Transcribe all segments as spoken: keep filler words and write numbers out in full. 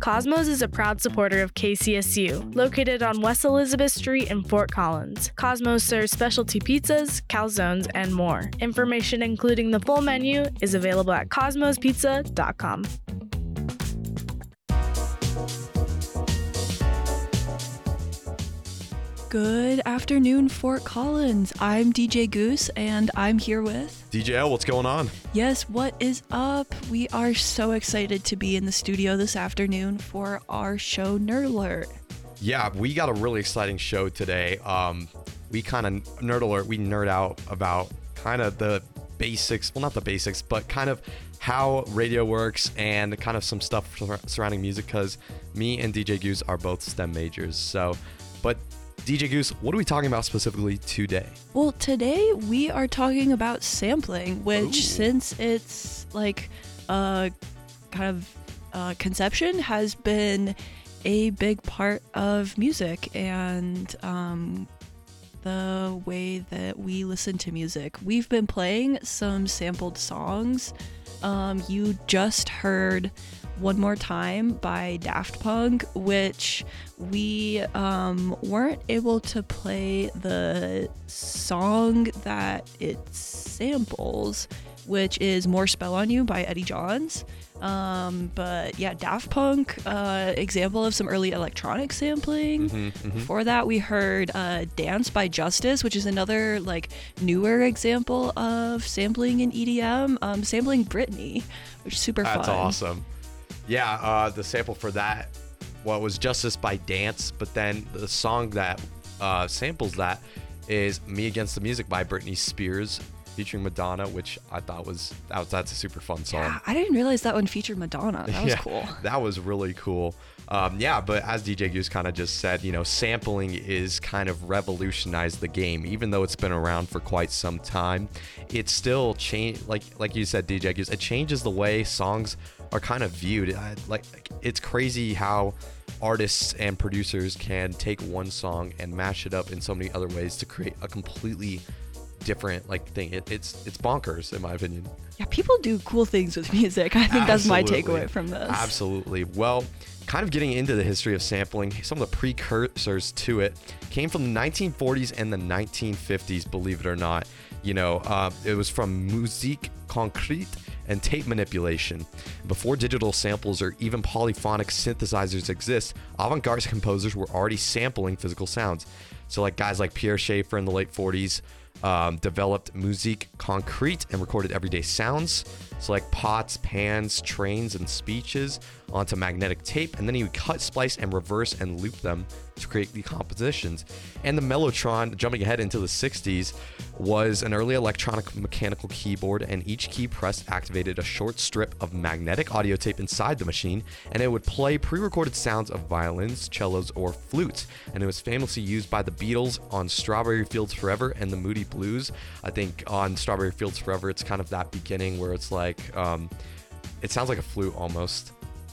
Cosmos is a proud supporter of K C S U, located on West Elizabeth Street in Fort Collins. Cosmos serves specialty pizzas, calzones, and more. Information including the full menu is available at cosmos pizza dot com. Good afternoon, Fort Collins. I'm D J Goose, and I'm here with... D J L, what's going on? Yes, what is up? We are so excited to be in the studio this afternoon for our show, Nerd Alert. Yeah, we got a really exciting show today. Um, we kind of, Nerd Alert, we nerd out about kind of the basics, well, not the basics, but kind of how radio works and kind of some stuff surrounding music, because me and D J Goose are both STEM majors. So, but... D J Goose, what are we talking about specifically today? Well, today we are talking about sampling, which Ooh. since it's like uh, kind of uh, conception has been a big part of music and um, the way that we listen to music. We've been playing some sampled songs. Um, you just heard One More Time by Daft Punk, which we um, weren't able to play the song that it samples, which is More Spell on You by Eddie Johns. Um, but yeah, Daft Punk, uh, example of some early electronic sampling. Mm-hmm, mm-hmm. Before that, we heard uh, Dance by Justice, which is another like newer example of sampling in E D M, um, sampling Britney, which is super That's fun. That's awesome. Yeah, uh, the sample for that, well, it was Justice by Dance, but then the song that uh, samples that is Me Against the Music by Britney Spears featuring Madonna, which I thought was, that was that's a super fun song. Yeah, I didn't realize that one featured Madonna. That was yeah, cool. That was really cool. Um, yeah, but as D J Goose kind of just said, you know, sampling is kind of revolutionized the game. Even though it's been around for quite some time, it still change like like you said, D J Goose, it changes the way songs are kind of viewed. I, like it's crazy how artists and producers can take one song and mash it up in so many other ways to create a completely different like thing. It, it's it's bonkers in my opinion. Yeah, people do cool things with music. I think Absolutely. That's my takeaway from this. Absolutely. Well, kind of getting into the history of sampling, some of the precursors to it came from the nineteen forties and the nineteen fifties, believe it or not. You know, uh, it was from musique concrète and tape manipulation. Before digital samples or even polyphonic synthesizers exist, avant-garde composers were already sampling physical sounds. So like guys like Pierre Schaeffer in the late forties um, developed musique concrète and recorded everyday sounds. So like pots, pans, trains, and speeches onto magnetic tape, and then he would cut, splice, and reverse and loop them to create the compositions. And the Mellotron, jumping ahead into the sixties, was an early electronic mechanical keyboard, and each key press activated a short strip of magnetic audio tape inside the machine, and it would play pre-recorded sounds of violins, cellos, or flutes. And it was famously used by the Beatles on Strawberry Fields Forever and the Moody Blues. I think on Strawberry Fields Forever, it's kind of that beginning where it's like, um, it sounds like a flute almost.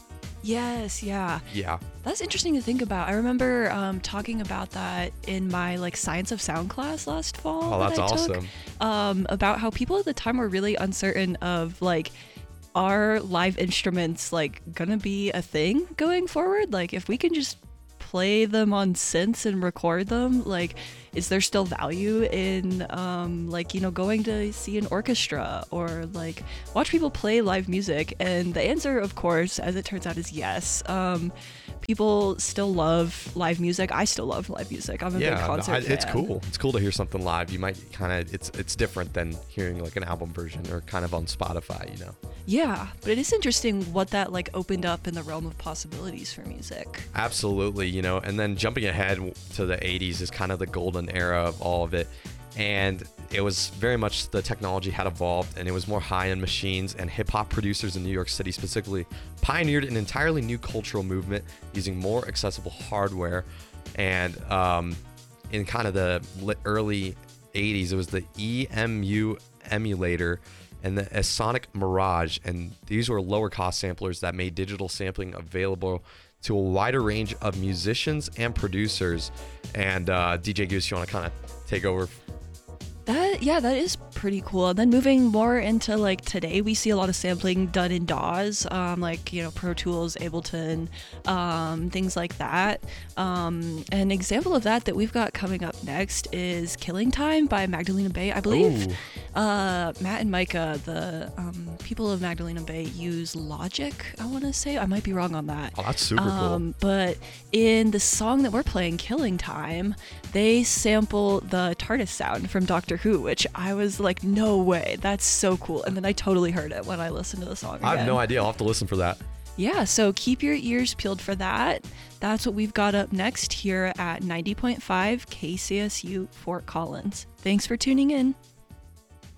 Yes, yeah. Yeah. That's interesting to think about. I remember um, talking about that in my like Science of Sound class last fall. Oh, that's that awesome. Took, um, about how people at the time were really uncertain of like, are live instruments like gonna be a thing going forward? Like if we can just play them on synths and record them, like is there still value in um like you know going to see an orchestra or like watch people play live music? And the answer, of course, as it turns out, is yes. um people still love live music. I still love live music. I'm a yeah, big concert I, fan. It's cool. It's cool to hear something live. You might kind of it's it's different than hearing like an album version or kind of on Spotify, you know. Yeah, but it is interesting what that like opened up in the realm of possibilities for music. Absolutely, you know, and then jumping ahead to the eighties is kind of the golden era of all of it. And it was very much the technology had evolved, and it was more high-end machines, and hip-hop producers in New York City specifically pioneered an entirely new cultural movement using more accessible hardware. And um, in kind of the early eighties, it was the E M U emulator and the Sonic Mirage, and these were lower cost samplers that made digital sampling available to a wider range of musicians and producers. And uh, D J Goose, you want to kind of take over? That yeah, that is pretty cool. And then moving more into like today, we see a lot of sampling done in D A Ws, um, like you know Pro Tools, Ableton, um, things like that. Um, an example of that that we've got coming up next is "Killing Time" by Magdalena Bay. I believe uh, Matt and Micah, the um, people of Magdalena Bay, use Logic. I want to say I might be wrong on that. Oh, that's super Um, cool. but in the song that we're playing, "Killing Time," they sample the TARDIS sound from Doctor Who, which I was like, no way, that's so cool. And then I totally heard it when I listened to the song again. I have no idea. I'll have to listen for that. Yeah, so keep your ears peeled for that. That's what we've got up next here at ninety point five K C S U Fort Collins. Thanks for tuning in.